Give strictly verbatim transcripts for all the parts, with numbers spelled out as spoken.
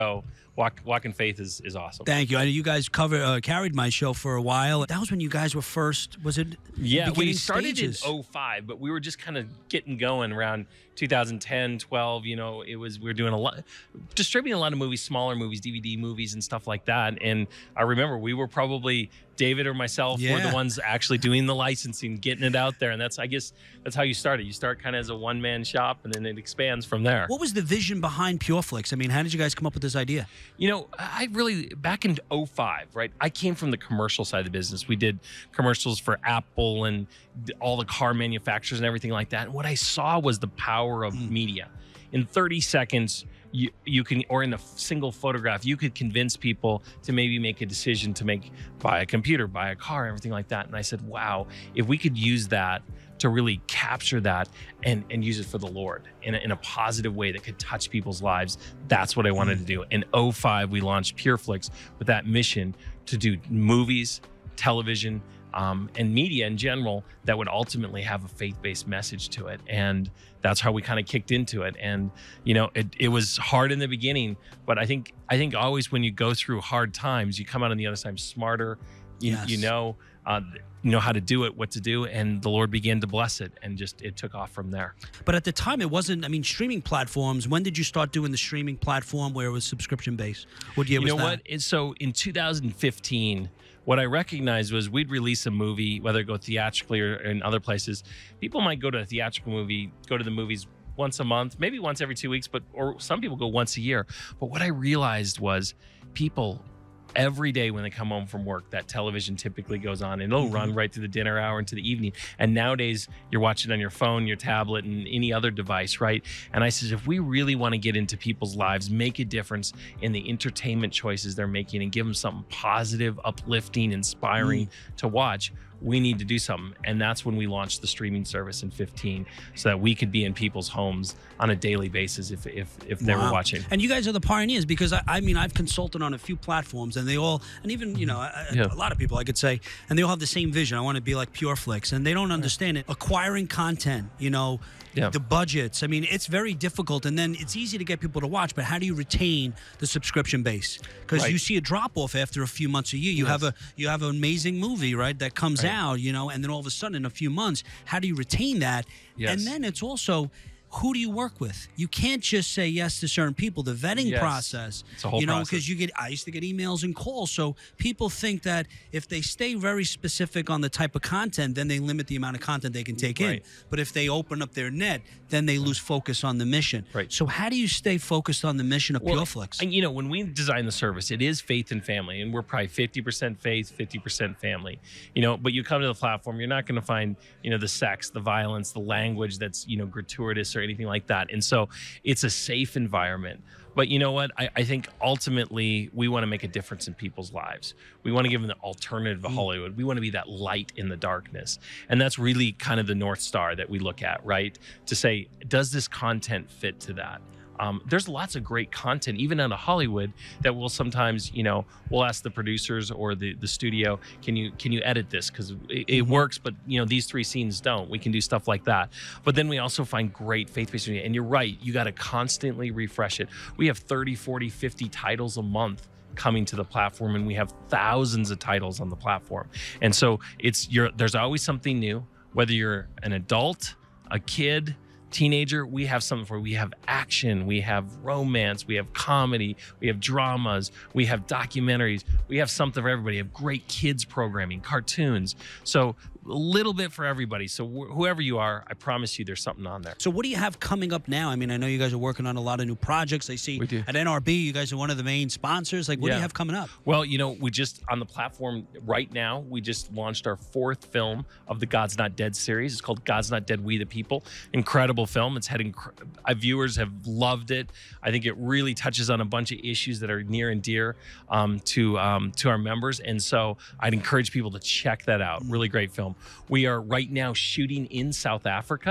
So Walk, Walk in Faith is, is awesome. Thank you. I know you guys covered uh, carried my show for a while. That was when you guys were first. Was it? Yeah, we beginning started stages? in oh five, but we were just kind of getting going around two thousand ten, twelve. You know, it was we were doing a lot, distributing a lot of movies, smaller movies, D V D movies, and stuff like that. And I remember we were probably David or myself Yeah. were the ones actually doing the licensing, getting it out there, and that's I guess that's how you start it. You start kind of as a one man shop, and then it expands from there. What was the vision behind PureFlix? I mean, how did you guys come up with this idea? You know, I really, back in oh five, right, I came from the commercial side of the business. We did commercials for Apple and all the car manufacturers and everything like that. And what I saw was the power of Mm. media. In thirty seconds, you, you can, or in a single photograph, you could convince people to maybe make a decision to make, buy a computer, buy a car, everything like that. And I said, wow, if we could use that to really capture that and, and use it for the Lord in a, in a positive way that could touch people's lives, that's what I wanted to do. In oh five, we launched PureFlix with that mission to do movies, television, um, and media in general that would ultimately have a faith-based message to it. And that's how we kind of kicked into it. And, you know, it, it was hard in the beginning, but I think I think always when you go through hard times, you come out on the other side smarter. You, Yes. you know, uh, you know how to do it, what to do, and the Lord began to bless it, and just it took off from there. But at the time, it wasn't. I mean, streaming platforms. When did you start doing the streaming platform where it was subscription based? What year You was know that? what? And so in two thousand fifteen, what I recognized was we'd release a movie, whether it go theatrically or in other places. People might go to a theatrical movie, go to the movies once a month, maybe once every two weeks, but or some people go once a year. But what I realized was people every day when they come home from work, that television typically goes on and it'll Mm-hmm. run right through the dinner hour into the evening. And nowadays you're watching on your phone, your tablet, and any other device, right? And I said, if we really want to get into people's lives, make a difference in the entertainment choices they're making and give them something positive, uplifting, inspiring Mm. to watch, we need to do something. And that's when we launched the streaming service in fifteen, so that we could be in people's homes on a daily basis if if, if they were Wow. watching. And you guys are the pioneers, because I, I mean, I've consulted on a few platforms, and they all, and even you know, I- Yeah. a lot of people I could say, and they all have the same vision. I want to be like PureFlix, and they don't understand it. Acquiring content, you know, Yeah. the budgets. I mean, it's very difficult, and then it's easy to get people to watch, but how do you retain the subscription base? Because Right. you see a drop off after a few months, a year. You Yes. have a you have an amazing movie, right, that comes Right. out, you know, and then all of a sudden in a few months, how do you retain that? Yes. And then it's also, who do you work with? You can't just say yes to certain people. The vetting Yes. process, It's a whole you know, process. because you get, I used to get emails and calls. So people think that if they stay very specific on the type of content, then they limit the amount of content they can take in. Right. But if they open up their net, then they lose focus on the mission. Right. So how do you stay focused on the mission of Well, PureFlix? And you know, when we design the service, it is faith and family, and we're probably fifty percent faith, fifty percent family. You know, but you come to the platform, you're not going to find, you know, the sex, the violence, the language that's, you know, gratuitous or anything like that. And so it's a safe environment. But you know what? I, I think ultimately we want to make a difference in people's lives. We want to give them the alternative of Hollywood. We want to be that light in the darkness. And that's really kind of the North Star that we look at, right? To say, does this content fit to that? Um, there's lots of great content, even out of Hollywood, that will sometimes, you know, we'll ask the producers or the, the studio, can you can you edit this? Because it, it works, but, you know, these three scenes don't. We can do stuff like that. But then we also find great faith-based media. And you're right, you got to constantly refresh it. We have thirty, forty, fifty titles a month coming to the platform, and we have thousands of titles on the platform. And so it's you're, there's always something new, whether you're an adult, a kid, teenager. We have something for we have action, we have romance, we have comedy, we have dramas, we have documentaries, we have something for everybody. We have great kids programming, cartoons. So a little bit for everybody. So wh- whoever you are, I promise you there's something on there. So what do you have coming up now? I mean, I know you guys are working on a lot of new projects. I see We do. at N R B, you guys are one of the main sponsors. Like, what do Yeah. you have coming up? Well, you know, we just, on the platform right now, we just launched our fourth film of the God's Not Dead series. It's called God's Not Dead, We the People. Incredible film. It's had, inc- uh, viewers have loved it. I think it really touches on a bunch of issues that are near and dear um, to, um, to our members. And so I'd encourage people to check that out. Really great film. We are right now shooting in South Africa.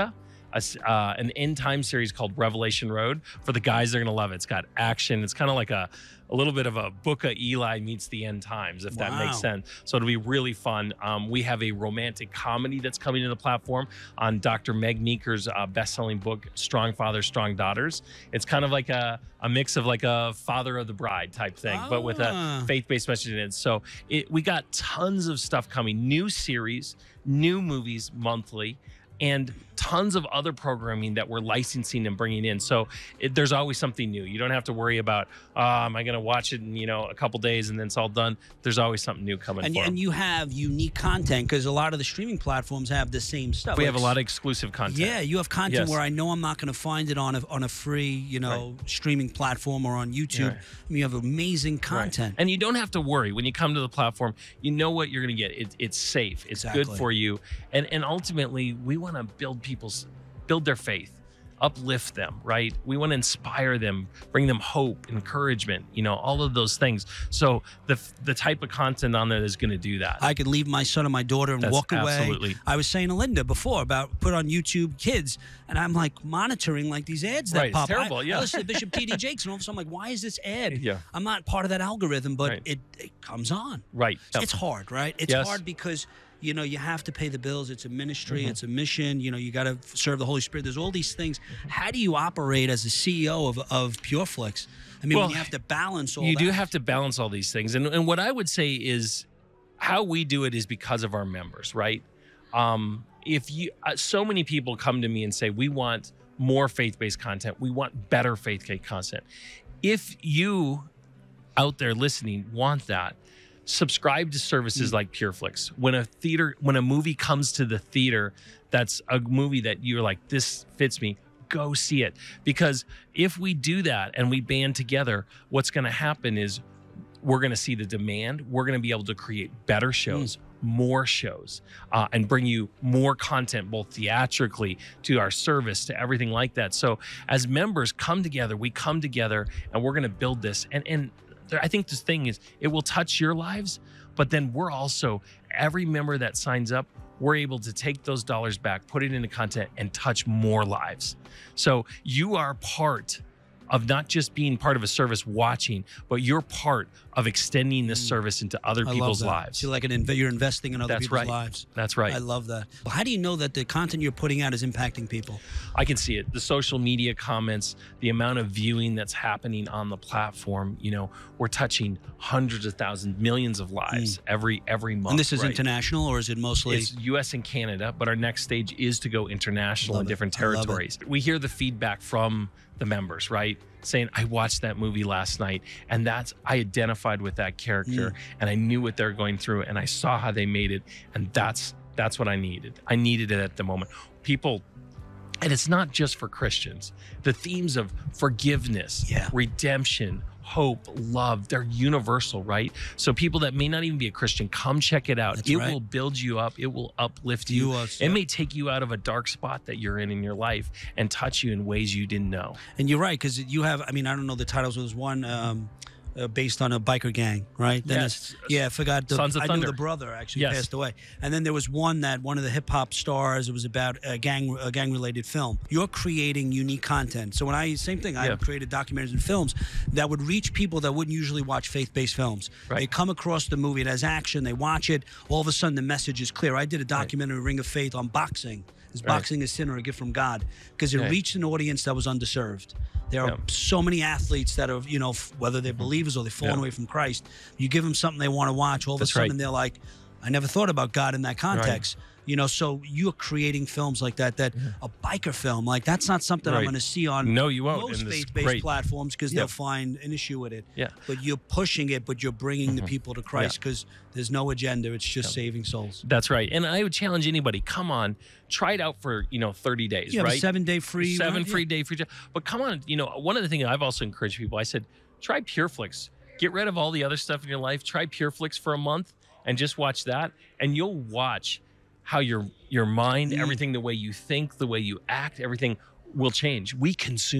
a s uh, an end time series called Revelation Road. For the guys, they're gonna love it. It's got action. It's kind of like a a little bit of a Book of Eli meets the end times, if that Wow. makes sense. So it'll be really fun. Um, we have a romantic comedy that's coming to the platform on Doctor Meg Meeker's uh, best-selling book, Strong Fathers, Strong Daughters. It's kind of like a, a mix of like a Father of the Bride type thing, but with Ah. a faith-based message in it. So it, we got tons of stuff coming, new series, new movies monthly, and tons of other programming that we're licensing and bringing in. So it, there's always something new. You don't have to worry about, uh, am I going to watch it in, you know, a couple days and then it's all done. There's always something new coming And, for and 'em. you have unique content because a lot of the streaming platforms have the same stuff. We Like, have a lot of exclusive content. Yeah, you have content Yes. where I know I'm not going to find it on a on a free, you know, streaming platform or on YouTube. Right. I mean, you have amazing Right. content. And you don't have to worry when you come to the platform. You know what you're going to get. It, it's safe. It's Exactly. good for you. And and ultimately, we want to build people's build their faith, uplift them, right? We want to inspire them, bring them hope, encouragement, you know, all of those things. So the the type of content on there is going to do that. I could leave my son and my daughter and That's walk away. absolutely- I was saying to Linda before about put on YouTube Kids, and I'm like monitoring like these ads that Right, it's pop. terrible, I, yeah. I listen to Bishop T D Jakes, and all of a sudden I'm like, why is this ad? Yeah. I'm not part of that algorithm, but Right. it, it comes on. Right. It's hard, right? It's Yes. hard because you know you have to pay the bills. It's a ministry. Mm-hmm. It's a mission. You know you got to serve the Holy Spirit. There's all these things. How do you operate as a C E O of of PureFlix? I mean, Well, when you have to balance all You that. do have to balance all these things. And, and what I would say is how we do it is because of our members, right? Um, if you, uh, so many people come to me and say, we want more faith-based content. We want better faith-based content. If you out there listening want that, subscribe to services like PureFlix. When a theater, when a movie comes to the theater, that's a movie that you're like, this fits me, go see it. Because if we do that and we band together, what's going to happen is we're going to see the demand. We're going to be able to create better shows, more shows, uh, and bring you more content, both theatrically, to our service, to everything like that. So as members come together, we come together and we're going to build this. And, and there, I think this thing is, it will touch your lives, but then we're also, every member that signs up, we're able to take those dollars back, put it into content, and touch more lives. So you are part of not just being part of a service watching, but you're part of extending this service into other I love people's that. lives. So like an inv- you're investing in other That's people's right. lives. That's right. I love that. How do you know that the content you're putting out is impacting people? I can see it. The social media comments, the amount of viewing that's happening on the platform. You know, we're touching hundreds of thousands, millions of lives every every month. And this is right? international, or is it mostly? It's U S and Canada, but our next stage is to go international Love in it. different I love it. territories. We hear the feedback from the members, right? Saying, I watched that movie last night and that's, I identified with that character Mm. and I knew what they're going through and I saw how they made it. And that's, that's what I needed. I needed it at the moment. People, and it's not just for Christians, the themes of forgiveness, Yeah. redemption, hope, love, they're universal, right? So people that may not even be a Christian, come check it out. That's it right. will build you up. It will uplift you. You are- It may take you out of a dark spot that you're in in your life and touch you in ways you didn't know. And you're right, because you have, I mean, I don't know the titles. There was one um, uh, based on a biker gang, right? Then Yes. it's- Yeah, I forgot. The, Sons of I knew Thunder. the brother actually Yes. passed away. And then there was one that one of the hip hop stars, it was about a gang a gang related film. You're creating unique content. So when I, same thing, I Yeah. created documentaries and films that would reach people that wouldn't usually watch faith-based films. Right. They come across the movie, it has action, they watch it, all of a sudden the message is clear. I did a documentary, Ring of Faith, on boxing. Is Right. boxing a sin or a gift from God? Because it Right. reached an audience that was underserved. There are Yeah. so many athletes that are, you know, f- whether they're believers or they've fallen Yeah. away from Christ. You give them something they want to watch, all of That's a sudden right. they're like, I never thought about God in that context. You know, so you're creating films like that, that a biker film, like that's not something I'm Right. going to see on No, you won't, most and it's faith-based great. platforms because Yeah. they'll find an issue with it. Yeah. But you're pushing it, but you're bringing the people to Christ Yeah. because there's no agenda. It's just saving souls. That's right. And I would challenge anybody, come on, try it out for, you know, thirty days, You have right? a seven-day free. Seven run, yeah. free day free. But come on, you know, one of the things I've also encouraged people, I said, try PureFlix. Get rid of all the other stuff in your life. Try PureFlix for a month and just watch that. And you'll watch how your your mind, Mm. everything, the way you think, the way you act, everything will change. We consume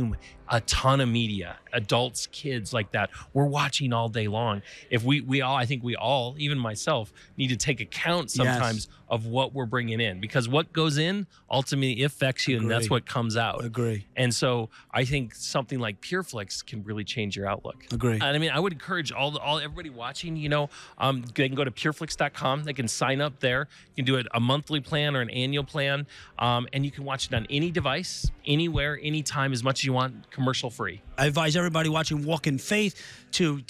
a ton of media, adults, kids, like that. We're watching all day long. If we we all, I think we all, even myself, need to take account sometimes Yes. of what we're bringing in, because what goes in ultimately affects you, and that's Agree. what comes out. Agree. And so I think something like PureFlix can really change your outlook. Agree. And I mean, I would encourage all the, all everybody watching, you know, um, they can go to pureflix dot com. They can sign up there. You can do it a monthly plan or an annual plan, um, and you can watch it on any device, anywhere, anytime, as much as you want, commercial free. I advise everybody watching Walk in Faith to